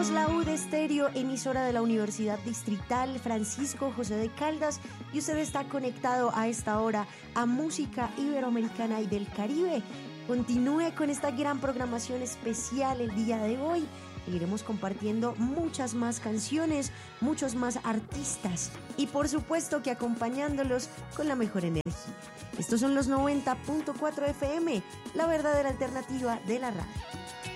Somos la UD Estéreo, emisora de la Universidad Distrital Francisco José de Caldas, y usted está conectado a esta hora a música iberoamericana y del Caribe. Continúe con esta gran programación especial el día de hoy. Seguiremos compartiendo muchas más canciones, muchos más artistas y por supuesto que acompañándolos con la mejor energía. Estos son los 90.4 FM, la verdadera alternativa de la radio.